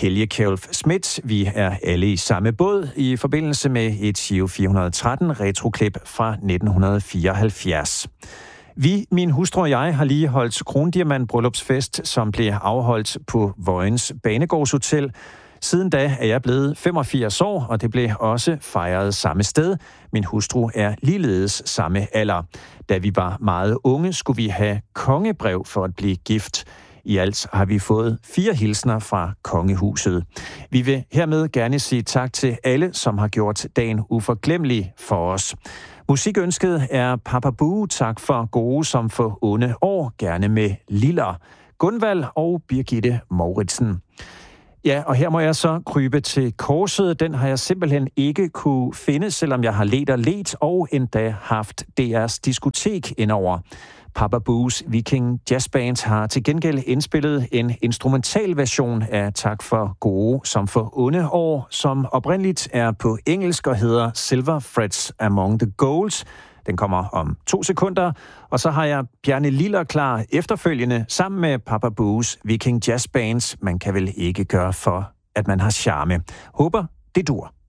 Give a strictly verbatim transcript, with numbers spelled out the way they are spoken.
Helge Kjølf Schmidt. Vi er alle i samme båd i forbindelse med et Giro fire hundrede og tretten retroklip fra nitten fireoghalvfjerds. Vi, min hustru og jeg, har lige holdt krondiamant bryllupsfest, som blev afholdt på Vojens Banegårdshotel. Siden da er jeg blevet femogfirs år, og det blev også fejret samme sted. Min hustru er ligeledes samme alder. Da vi var meget unge, skulle vi have kongebrev for at blive gift. I alt har vi fået fire hilsner fra kongehuset. Vi vil hermed gerne sige tak til alle, som har gjort dagen uforglemmelig for os. Musikønsket er Papa Bue, tak for gode som for onde år, gerne med Liller, Gunvald og Birgitte Mouritsen. Ja, og her må jeg så krybe til korset. Den har jeg simpelthen ikke kunne finde, selvom jeg har ledt og ledt og endda haft D R's diskotek indover. Papa Bues Viking Jazz Band har til gengæld indspillet en instrumental version af Tak for gode som for onde år, som oprindeligt er på engelsk og hedder Silver Threads Among the Golds. Den kommer om to sekunder, og så har jeg Bjarne Liller klar efterfølgende sammen med Papa Bues Viking Jazz Band. Man kan vel ikke gøre for, at man har charme. Håber, det dur.